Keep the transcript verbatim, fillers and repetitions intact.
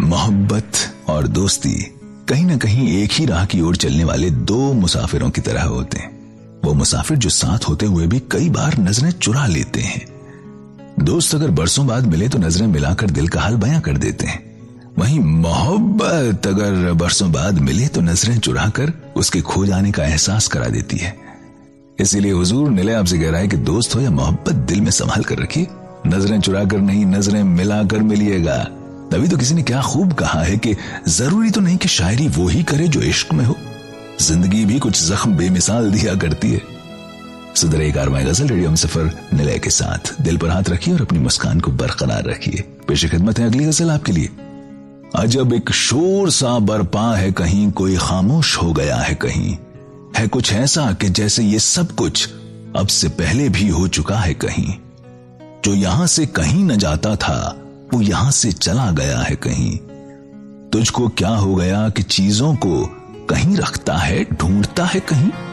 मोहब्बत और दोस्ती कहीं ना कहीं एक ही राह की ओर चलने वाले दो मुसाफिरों की तरह होते हैं। वो मुसाफिर जो साथ होते हुए भी कई बार नजरें चुरा लेते हैं। दोस्त अगर बरसों बाद मिले तो नजरें मिलाकर दिल का हाल बयां कर देते हैं। वहीं मोहब्बत अगर बरसों बाद मिले तो नजरें चुराकर उसके खो जाने का एहसास करा देती है। इसीलिए हुजूर निलय आपसे कह रहा है कि दोस्त हो या मोहब्बत, दिल में संभाल कर रखिए। नजरें चुराकर नहीं, नजरें मिलाकर मिलिएगा। तभी तो किसी ने क्या खूब कहा है कि जरूरी तो नहीं कि शायरी वो ही करे जो इश्क में हो, जिंदगी भी कुछ जख्म बेमिसाल दिया करती है। सुधरे एक आरमाई गजल रेडियो सफर निलय के साथ। दिल पर हाथ रखिए और अपनी मुस्कान को बरकरार रखिए। पेश खिदमत है अगली गजल आपके लिए। अजब एक शोर सा बरपा है कहीं, कोई खामोश हो गया है कहीं, है कुछ ऐसा कि जैसे ये सब कुछ अब से पहले भी हो चुका है कहीं। जो यहां से कहीं न जाता था वो यहां से चला गया है कहीं। तुझको क्या हो गया कि चीजों को कहीं रखता है, ढूंढता है कहीं।